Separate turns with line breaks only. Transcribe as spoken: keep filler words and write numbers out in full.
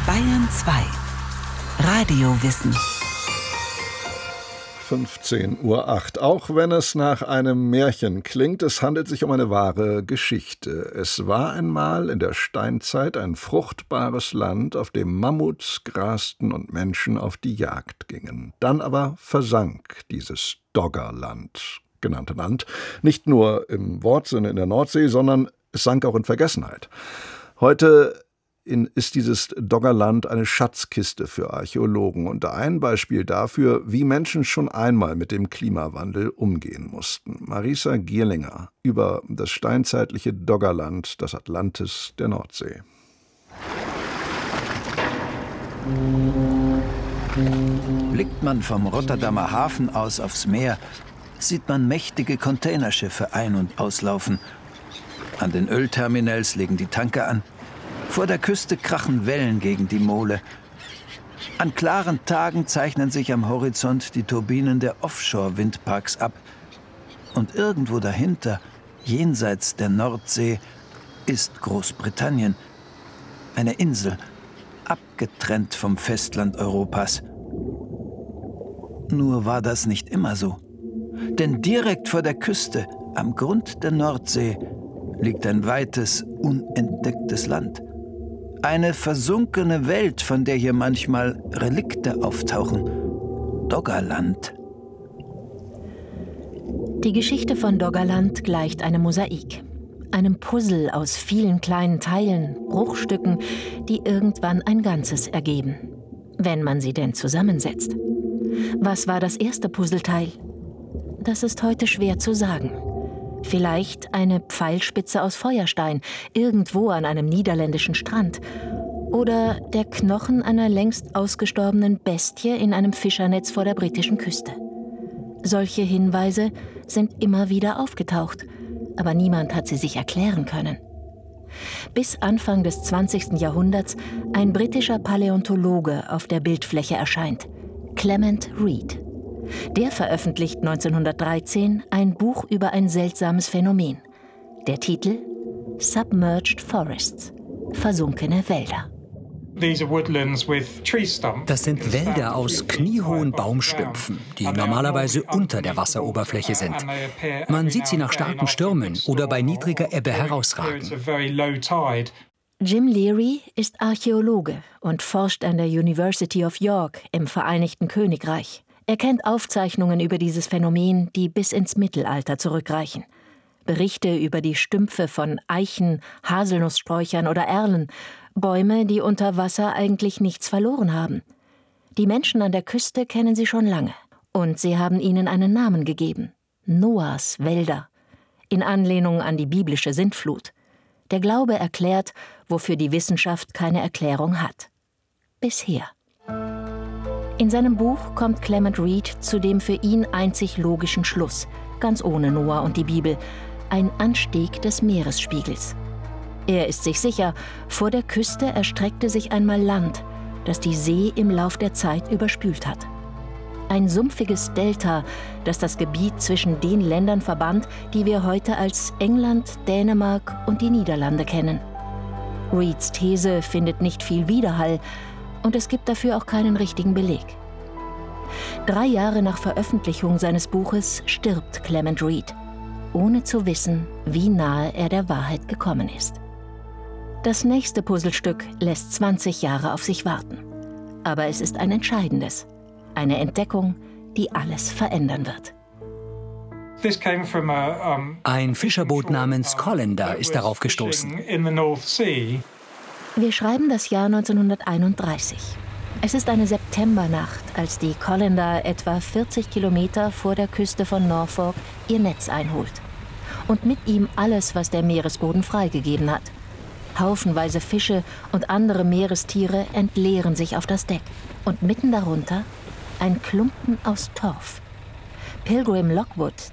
Bayern zwei. Radiowissen.
fünfzehn Uhr acht. Auch wenn es nach einem Märchen klingt, es handelt sich um eine wahre Geschichte. Es war einmal in der Steinzeit ein fruchtbares Land, auf dem Mammuts grasten und Menschen auf die Jagd gingen. Dann aber versank dieses Doggerland genannte Land, nicht nur im Wortsinne in der Nordsee, sondern es sank auch in Vergessenheit. Heute In, ist dieses Doggerland eine Schatzkiste für Archäologen und ein Beispiel dafür, wie Menschen schon einmal mit dem Klimawandel umgehen mussten. Marisa Gierlinger über das steinzeitliche Doggerland, das Atlantis der Nordsee.
Blickt man vom Rotterdamer Hafen aus aufs Meer, sieht man mächtige Containerschiffe ein- und auslaufen. An den Ölterminals legen die Tanker an. Vor der Küste krachen Wellen gegen die Mole. An klaren Tagen zeichnen sich am Horizont die Turbinen der Offshore-Windparks ab. Und irgendwo dahinter, jenseits der Nordsee, ist Großbritannien. Eine Insel, abgetrennt vom Festland Europas. Nur war das nicht immer so. Denn direkt vor der Küste, am Grund der Nordsee, liegt ein weites, unentdecktes Land. Eine versunkene Welt, von der hier manchmal Relikte auftauchen. Doggerland.
Die Geschichte von Doggerland gleicht einem Mosaik. Einem Puzzle aus vielen kleinen Teilen, Bruchstücken, die irgendwann ein Ganzes ergeben. Wenn man sie denn zusammensetzt. Was war das erste Puzzleteil? Das ist heute schwer zu sagen. Vielleicht eine Pfeilspitze aus Feuerstein, irgendwo an einem niederländischen Strand. Oder der Knochen einer längst ausgestorbenen Bestie in einem Fischernetz vor der britischen Küste. Solche Hinweise sind immer wieder aufgetaucht, aber niemand hat sie sich erklären können. Bis Anfang des zwanzigsten Jahrhunderts ein britischer Paläontologe auf der Bildfläche erscheint, Clement Reid. Der veröffentlicht neunzehnhundertdreizehn ein Buch über ein seltsames Phänomen. Der Titel Submerged Forests, versunkene Wälder.
Das sind Wälder aus kniehohen Baumstümpfen, die normalerweise unter der Wasseroberfläche sind. Man sieht sie nach starken Stürmen oder bei niedriger Ebbe herausragen.
Jim Leary ist Archäologe und forscht an der University of York im Vereinigten Königreich. Er kennt Aufzeichnungen über dieses Phänomen, die bis ins Mittelalter zurückreichen. Berichte über die Stümpfe von Eichen, Haselnusssträuchern oder Erlen, Bäume, die unter Wasser eigentlich nichts verloren haben. Die Menschen an der Küste kennen sie schon lange. Und sie haben ihnen einen Namen gegeben: Noahs Wälder. In Anlehnung an die biblische Sintflut. Der Glaube erklärt, wofür die Wissenschaft keine Erklärung hat. Bisher. In seinem Buch kommt Clement Reid zu dem für ihn einzig logischen Schluss, ganz ohne Noah und die Bibel: ein Anstieg des Meeresspiegels. Er ist sich sicher, vor der Küste erstreckte sich einmal Land, das die See im Lauf der Zeit überspült hat. Ein sumpfiges Delta, das das Gebiet zwischen den Ländern verband, die wir heute als England, Dänemark und die Niederlande kennen. Reids These findet nicht viel Widerhall, und es gibt dafür auch keinen richtigen Beleg. Drei Jahre nach Veröffentlichung seines Buches stirbt Clement Reid, ohne zu wissen, wie nahe er der Wahrheit gekommen ist. Das nächste Puzzlestück lässt zwanzig Jahre auf sich warten. Aber es ist ein entscheidendes. Eine Entdeckung, die alles verändern wird.
Ein Fischerboot namens Colander ist darauf gestoßen.
Wir schreiben das Jahr neunzehnhunderteinunddreißig. Es ist eine Septembernacht, als die Colander etwa vierzig Kilometer vor der Küste von Norfolk ihr Netz einholt. Und mit ihm alles, was der Meeresboden freigegeben hat. Haufenweise Fische und andere Meerestiere entleeren sich auf das Deck. Und mitten darunter ein Klumpen aus Torf. Pilgrim Lockwood,